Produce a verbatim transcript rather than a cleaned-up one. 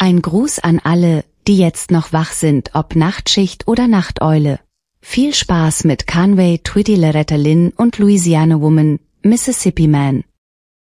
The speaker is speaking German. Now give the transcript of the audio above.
Ein Gruß an alle, die jetzt noch wach sind, ob Nachtschicht oder Nachteule. Viel Spaß mit Conway Twitty Loretta Lynn und Louisiana Woman, Mississippi Man.